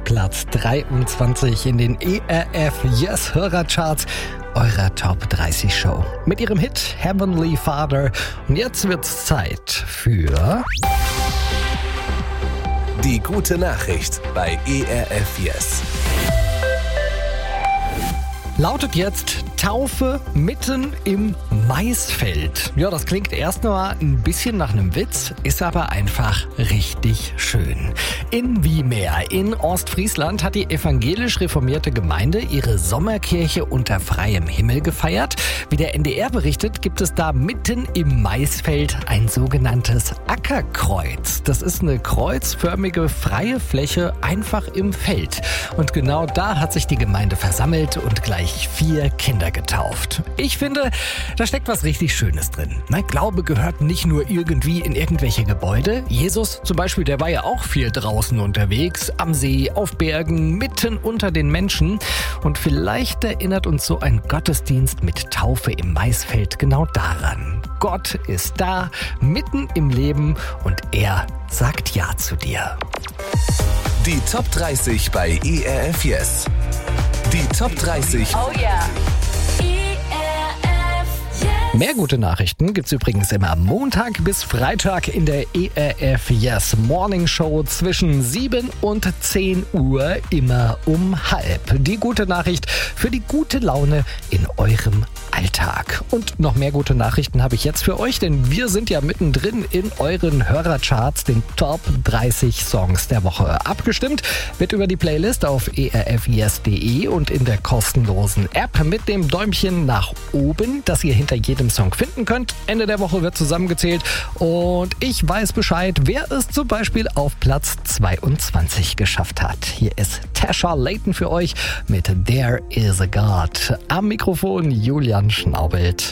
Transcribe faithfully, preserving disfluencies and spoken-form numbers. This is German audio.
Platz dreiundzwanzig in den E R F Yes Hörercharts eurer Top dreißig Show mit ihrem Hit Heavenly Father. Und jetzt wird's Zeit für die gute Nachricht bei E R F Yes. Lautet jetzt Taufe mitten im Maisfeld. Ja, das klingt erst mal ein bisschen nach einem Witz, ist aber einfach richtig schön. In Wiemer in Ostfriesland hat die evangelisch reformierte Gemeinde ihre Sommerkirche unter freiem Himmel gefeiert. Wie der N D R berichtet, gibt es da mitten im Maisfeld ein sogenanntes Ackerkreuz. Das ist eine kreuzförmige freie Fläche einfach im Feld. Und genau da hat sich die Gemeinde versammelt und gleich vier Kinder getauft. Ich finde, da steckt was richtig Schönes drin. Na, Glaube gehört nicht nur irgendwie in irgendwelche Gebäude. Jesus zum Beispiel, der war ja auch viel draußen unterwegs, am See, auf Bergen, mitten unter den Menschen. Und vielleicht erinnert uns so ein Gottesdienst mit Taufe im Maisfeld genau daran. Gott ist da, mitten im Leben und er sagt Ja zu dir. Die Top dreißig bei E R F Yes. Die Top dreißig. Oh yeah. Mehr gute Nachrichten gibt's übrigens immer Montag bis Freitag in der E R F Yes Morning Show zwischen sieben und zehn Uhr, immer um halb. Die gute Nachricht für die gute Laune in eurem Alltag. Und noch mehr gute Nachrichten habe ich jetzt für euch, denn wir sind ja mittendrin in euren Hörercharts, den Top dreißig Songs der Woche. Abgestimmt wird über die Playlist auf e r f yes punkt d e und in der kostenlosen App mit dem Däumchen nach oben, das ihr hinter jedem Song finden könnt. Ende der Woche wird zusammengezählt und ich weiß Bescheid, wer es zum Beispiel auf Platz zweiundzwanzig geschafft hat. Hier ist Tasha Layton für euch mit There Is a God. Am Mikrofon Julian Schnaubelt.